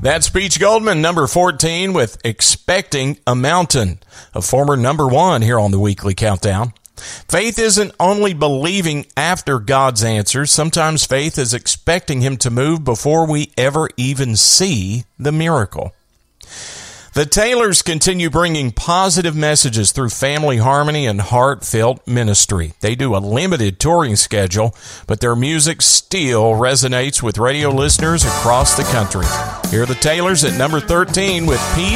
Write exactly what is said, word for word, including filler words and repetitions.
That's Peach Goldman, number fourteen, with Expecting a Mountain, a former number one here on the Weekly Countdown. Faith isn't only believing after God's answers. Sometimes faith is expecting Him to move before we ever even see the miracle. The Taylors continue bringing positive messages through family harmony and heartfelt ministry. They do a limited touring schedule, but their music still resonates with radio listeners across the country. Here are the Taylors at number thirteen with Peace